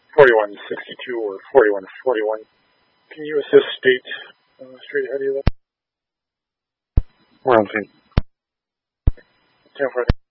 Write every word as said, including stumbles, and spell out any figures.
forty-one sixty-two or forty-one forty-one. Can you assist state uh, straight ahead of you there? We're on scene. ten four.